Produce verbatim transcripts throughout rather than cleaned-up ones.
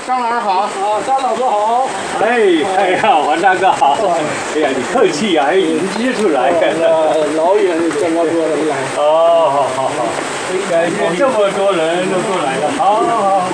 张老师好。 啊，张老师好。 哎，哎呀，王大哥好。哎呀，你客气啊，还迎接出来。 老远这么多人来。 哦，好好好。感谢这么多人都过来了，好好好。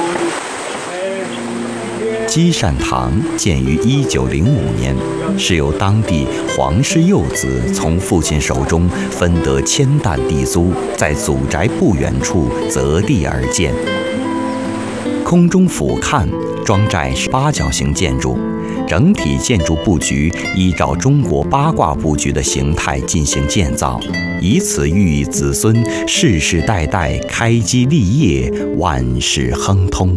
积善堂建于一九零五年，是由当地黄氏幼子从父亲手中分得千担地租，在祖宅不远处择地而建。空中俯瞰，庄寨是八角形建筑，整体建筑布局依照中国八卦布局的形态进行建造，以此寓意子孙世世代代开基立业，万事亨通。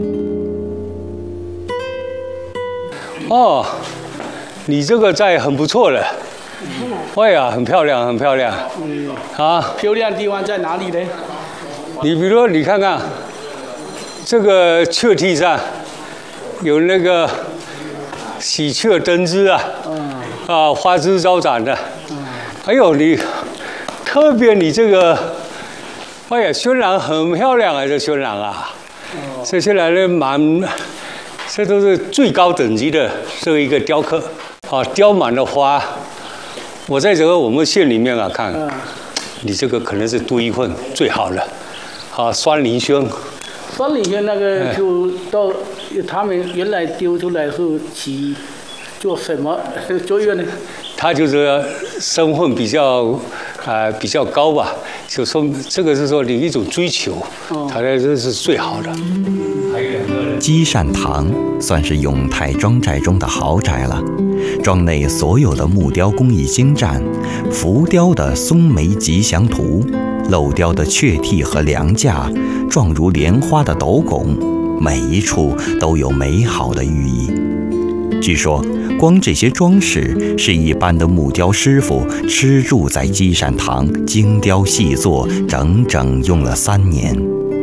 哦，你这个寨很不错了。哎呀，很漂亮，很漂亮。 嗯。 啊， 漂亮的地方在哪里呢？ 你比如说，你看看这个雀梯上有那个喜鹊登枝啊， 嗯。 啊，花枝招展的。 嗯。 还有你，特别你这个，哎呀，渲染很漂亮啊，这渲染啊，哦、这渲染的蛮。这都是最高等级的这一个雕刻，啊，雕满了花。我在这个我们县里面啊看，嗯、你这个可能是独一份最好的，啊，酸林轩。 酸林轩那个就到他们原来丢出来是起做什么作用呢？ 他就是身份比较啊、呃、比较高吧，就说这个是说你一种追求，哦、他这是最好的。还有两个。 积善堂算是永泰庄寨中的豪宅了，庄内所有的木雕工艺精湛，浮雕的松梅吉祥图，镂雕的雀替和梁架，状如莲花的斗拱，每一处都有美好的寓意。据说，光这些装饰是一般的木雕师傅吃住在积善堂精雕细作，整整用了三年。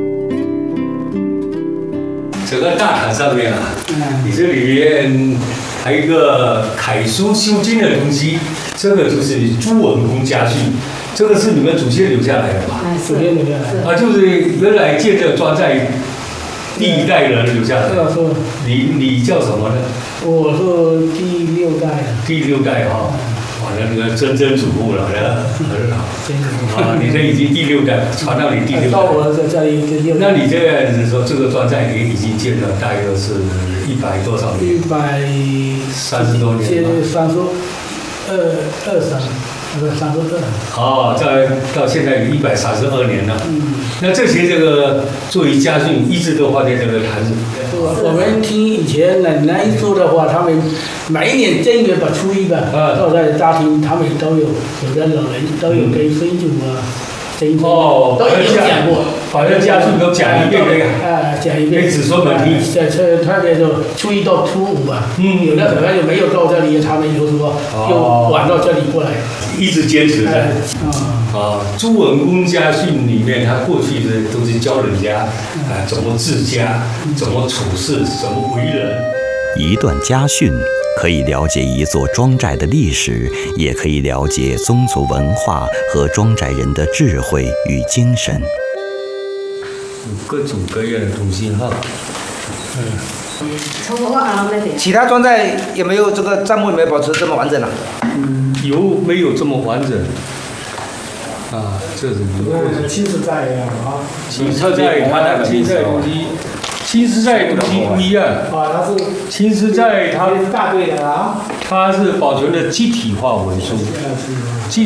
整个大堂上面啊，嗯、你这里面还有一个楷书修经的东西，这个就是朱文公家训，这个是你们祖先留下来的吧？ 祖先留下来的。 啊，就是原来建这庄寨第一代人留下来的。是你你叫什么呢？ 我是第六代。 第六代哈、哦。哇，那个曾曾祖父了，很好。啊，你这已经第六代，传到你第六代。 到我这这里第六代。 那你这样子说，这个庄寨也已经建了大约是一百多少年？ 一百三十多年。 现在三十二二三，不是三十二。 哦，在到现在有一百三十二年了。嗯。那这些这个作为家训，一直都放在这个坛子。 我们听以前奶奶说的话，他们每一年正月吧、初一吧，都在家庭，他们都有有的老人都有跟孙祖啊、孙祖哦， 都有讲过， 把这家训都讲一遍这个， 啊，讲一遍给子孙们听。 在这特别就初一到初五吧，嗯，有的可能就没有到这里，他们有时候就晚到这里过来， 一直坚持的。啊，朱文公家训里面，他过去的都是教人家啊怎么治家、怎么处事、怎么为人。 一段家训可以了解一座庄寨的历史，也可以了解宗族文化和庄寨人的智慧与精神。 各种各样的东西哈。 嗯。其他庄寨有没有这个账目有没有保持这么完整啊？ 嗯，有没有这么完整？啊，这是青石寨啊， 青石寨它的青石寨东西，青石寨东西不一样。 啊，它是青石寨它大队的啊， 它是保存的集体化为主。